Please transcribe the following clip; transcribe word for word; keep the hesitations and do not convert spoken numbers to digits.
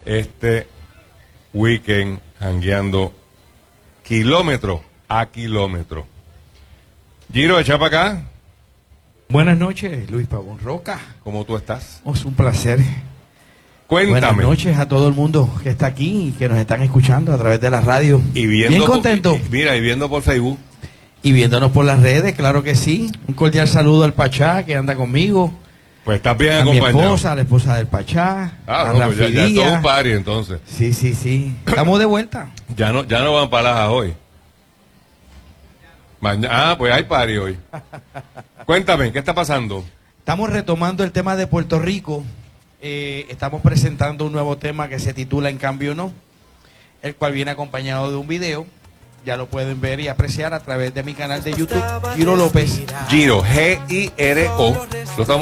este weekend jangueando kilómetro a kilómetro. Giro, echa para acá. Buenas noches, Luis Pavón Roca. ¿Cómo tú estás? Es un placer. Cuéntame. Buenas noches a todo el mundo que está aquí y que nos están escuchando a través de la radio. Y viendo Bien contento. Por, mira, y viendo por Facebook. Y viéndonos por las redes, claro que sí. Un cordial saludo al Pachá que anda conmigo. Pues estás bien a acompañado. Mi esposa, a la esposa del Pachá. Ah, a no, pues ya, ya es Díaz. todo un party entonces. Sí, sí, sí. Estamos de vuelta. Ya no, ya no van para Lajas hoy. Mañana, ah, pues hay party hoy. Cuéntame, ¿qué está pasando? Estamos retomando el tema de Puerto Rico. Eh, estamos presentando un nuevo tema que se titula En Cambio No, el cual viene acompañado de un video. Ya lo pueden ver y apreciar a través de mi canal de YouTube, Giro López. Giro, G I R O. Lo estamos